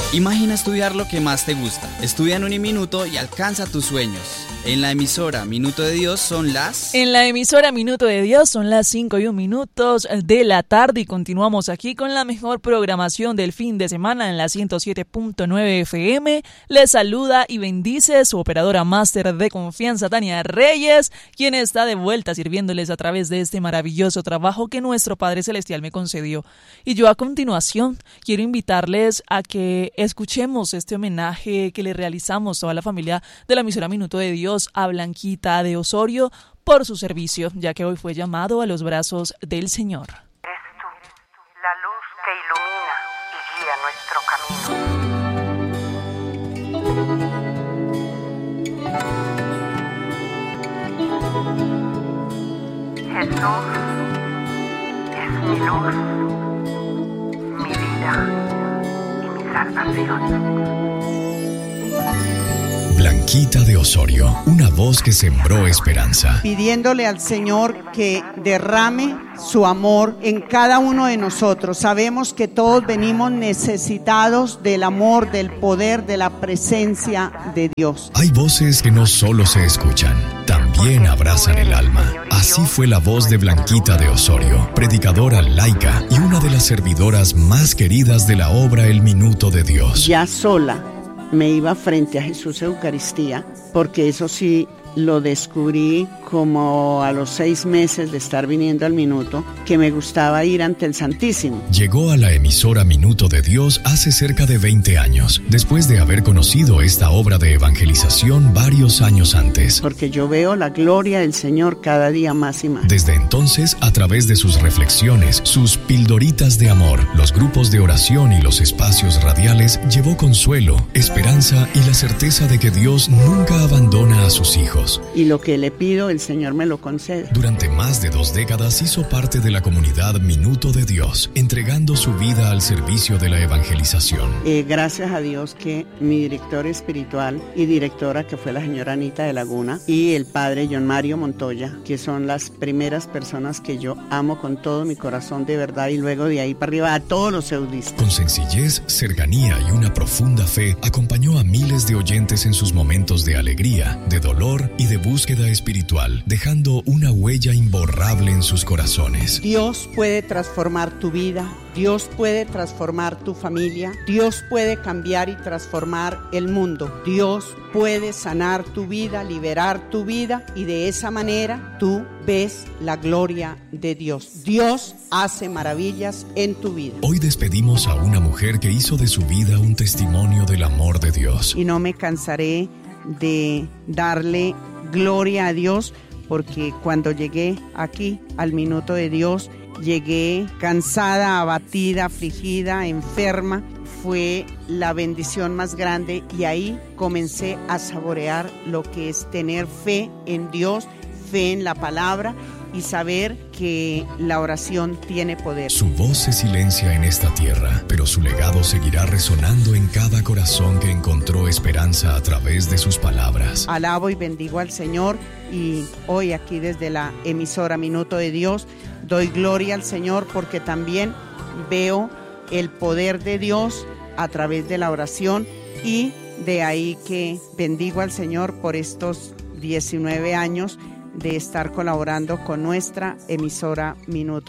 Imagina estudiar lo que más te gusta. Estudia en Uniminuto y alcanza tus sueños. En la emisora Minuto de Dios son las... En la emisora Minuto de Dios son las 5:01 de la tarde y continuamos aquí con la mejor programación del fin de semana en la 107.9 FM. Les saluda y bendice su operadora máster de confianza, Tania Reyes, quien está de vuelta sirviéndoles a través de este maravilloso trabajo que nuestro Padre Celestial me concedió. Y yo a continuación quiero invitarles a que escuchemos este homenaje que le realizamos toda la familia de la emisora Minuto de Dios a Blanquita de Osorio por su servicio, ya que hoy fue llamado a los brazos del Señor. Eres tú, la luz que ilumina y guía nuestro camino. Jesús es mi luz, mi vida y mi salvación. Blanquita de Osorio, una voz que sembró esperanza. Pidiéndole al Señor que derrame su amor en cada uno de nosotros. Sabemos que todos venimos necesitados del amor, del poder, de la presencia de Dios. Hay voces que no solo se escuchan, también abrazan el alma. Así fue la voz de Blanquita de Osorio, predicadora laica y una de las servidoras más queridas de la obra El Minuto de Dios. Ya sola me iba frente a Jesús Eucaristía, porque eso sí lo descubrí como a los 6 meses de estar viniendo al Minuto, que me gustaba ir ante el Santísimo. Llegó a la emisora Minuto de Dios hace cerca de 20 años, después de haber conocido esta obra de evangelización varios años antes. Porque yo veo la gloria del Señor cada día más y más. Desde entonces, a través de sus reflexiones, sus pildoritas de amor, los grupos de oración y los espacios radiales, llevó consuelo, esperanza y la certeza de que Dios nunca abandona a sus hijos. Y lo que le pido, el Señor me lo concede. Durante más de 2 décadas hizo parte de la comunidad Minuto de Dios, entregando su vida al servicio de la evangelización. Gracias a Dios que mi director espiritual y directora, que fue la señora Anita de Laguna, y el padre John Mario Montoya, que son las primeras personas que yo amo con todo mi corazón de verdad, y luego de ahí para arriba a todos los eudistas. Con sencillez, cercanía y una profunda fe, acompañó a miles de oyentes en sus momentos de alegría, de dolor y de búsqueda espiritual, dejando una huella imborrable en sus corazones. Dios puede transformar tu vida, Dios puede transformar tu familia, Dios puede cambiar y transformar el mundo, Dios puede sanar tu vida, liberar tu vida, y de esa manera tú ves la gloria de Dios. Dios hace maravillas en tu vida. Hoy despedimos a una mujer que hizo de su vida un testimonio del amor de Dios. Y no me cansaré de darle gloria a Dios, porque cuando llegué aquí al Minuto de Dios, llegué cansada, abatida, afligida, enferma. Fue la bendición más grande, y ahí comencé a saborear lo que es tener fe en Dios, fe en la palabra, y saber que la oración tiene poder. Su voz se silencia en esta tierra, pero su legado seguirá resonando en cada corazón que encontró esperanza a través de sus palabras. Alabo y bendigo al Señor, y hoy aquí desde la emisora Minuto de Dios doy gloria al Señor, porque también veo el poder de Dios a través de la oración, y de ahí que bendigo al Señor por estos 19 años de estar colaborando con nuestra emisora Minuto.